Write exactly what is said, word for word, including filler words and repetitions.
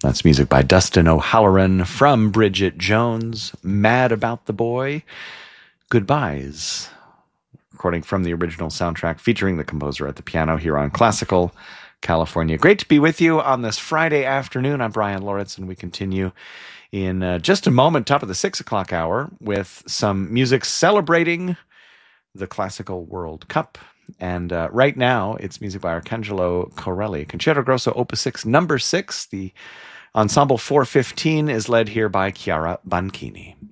That's music by Dustin O'Halloran from Bridget Jones, Mad About the Boy, Goodbyes. Recording from the original soundtrack featuring the composer at the piano here on Classical California. Great to be with you on this Friday afternoon. I'm Brian Loritz, and we continue in uh, just a moment, top of the six o'clock hour, with some music celebrating the Classical World Cup. And uh, right now, it's music by Arcangelo Corelli, Concerto Grosso Opus six, number six. The Ensemble four fifteen is led here by Chiara Banchini.